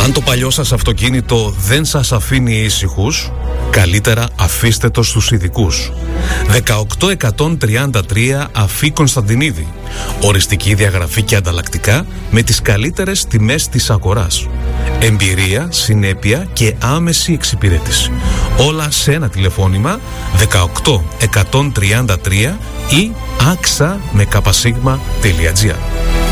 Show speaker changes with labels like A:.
A: Αν το παλιό σας αυτοκίνητο δεν σας αφήνει ήσυχους, καλύτερα αφήστε το στους ειδικούς. 18133 Αφή Κωνσταντινίδη. Οριστική διαγραφή και ανταλλακτικά με τις καλύτερες τιμές της αγοράς. Εμπειρία, συνέπεια και άμεση εξυπηρέτηση. Όλα σε ένα τηλεφώνημα 18133 ή axa.gr.